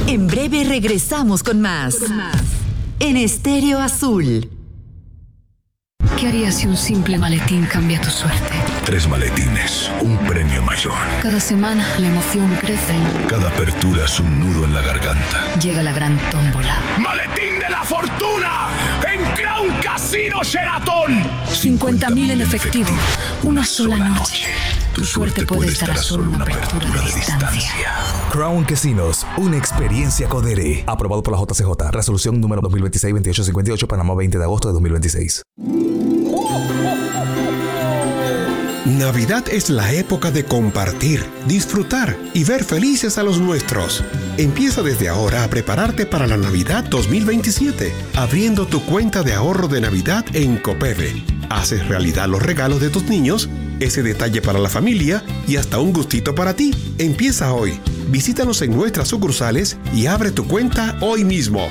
En breve regresamos con más. En Estéreo Azul. ¿Qué harías si un simple maletín cambia tu suerte? 3 maletines, un premio mayor. Cada semana la emoción crece. Cada apertura es un nudo en la garganta. Llega la gran tómbola. ¡Maletín de la fortuna! ¡En Crown Casino Sheraton! 50.000 en efectivo. Una sola noche. Tu suerte puede estar a solo una apertura de distancia. Crown Casinos, una experiencia Codere. Aprobado por la JCJ. Resolución número 2026-2858, Panamá, 20 de agosto de 2026. Navidad es la época de compartir, disfrutar y ver felices a los nuestros. Empieza desde ahora a prepararte para la Navidad 2027, abriendo tu cuenta de ahorro de Navidad en Copeve. Haces realidad los regalos de tus niños, ese detalle para la familia y hasta un gustito para ti. Empieza hoy. Visítanos en nuestras sucursales y abre tu cuenta hoy mismo.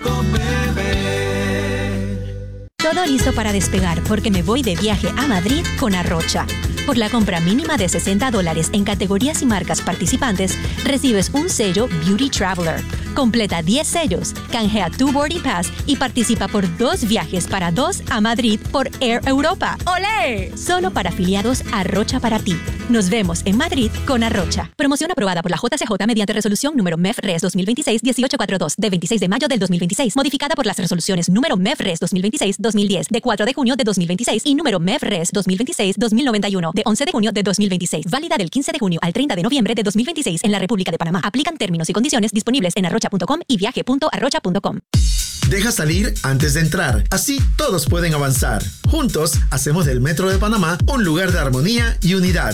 Todo listo para despegar porque me voy de viaje a Madrid con Arrocha. Por la compra mínima de $60 en categorías y marcas participantes, recibes un sello Beauty Traveler. Completa 10 sellos, canjea tu Boarding Pass y participa por 2 viajes para 2 a Madrid por Air Europa. ¡Olé! Solo para afiliados Arrocha para ti. Nos vemos en Madrid con Arrocha. Promoción aprobada por la JCJ mediante resolución número MEF-RES 2026-1842 de 26 de mayo del 2026, modificada por las resoluciones número MEF-RES 2026-2010 de 4 de junio de 2026 y número MEF-RES 2026-2091 de 11 de junio de 2026. Válida del 15 de junio al 30 de noviembre de 2026 en la República de Panamá. Aplican términos y condiciones disponibles en arrocha.com y viaje.arrocha.com. Deja salir antes de entrar. Así todos pueden avanzar. Juntos hacemos del Metro de Panamá un lugar de armonía y unidad.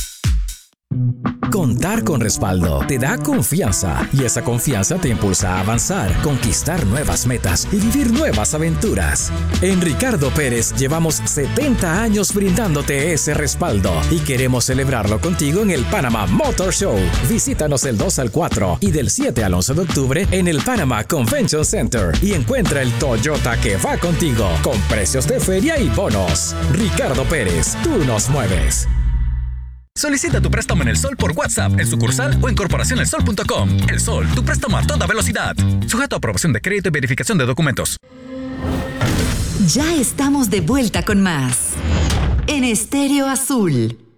Contar con respaldo te da confianza y esa confianza te impulsa a avanzar, conquistar nuevas metas y vivir nuevas aventuras. En Ricardo Pérez llevamos 70 años brindándote ese respaldo y queremos celebrarlo contigo en el Panama Motor Show. Visítanos del 2 al 4 y del 7 al 11 de octubre en el Panama Convention Center y encuentra el Toyota que va contigo con precios de feria y bonos. Ricardo Pérez, tú nos mueves. Solicita tu préstamo en El Sol por WhatsApp, en sucursal o en corporacionelsol.com. El Sol, tu préstamo a toda velocidad. Sujeto a aprobación de crédito y verificación de documentos. Ya estamos de vuelta con más. En Estéreo Azul.